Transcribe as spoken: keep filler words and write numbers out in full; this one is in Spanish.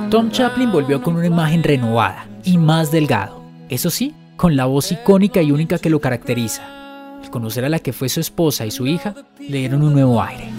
Tom Chaplin volvió con una imagen renovada y más delgado, eso sí, con la voz icónica y única que lo caracteriza. Al conocer a la que fue su esposa y su hija, le dieron un nuevo aire.